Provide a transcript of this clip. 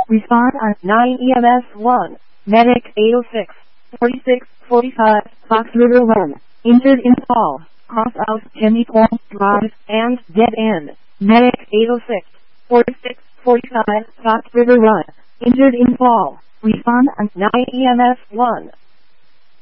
Respond on 9 EMS 1. Medic 806. 4645. Fox River Run. Injured in fall. Cross out Penny Point Drive and dead end. Medic 806. 4645. Fox River Run. Injured in fall. Respond on 9 EMS 1.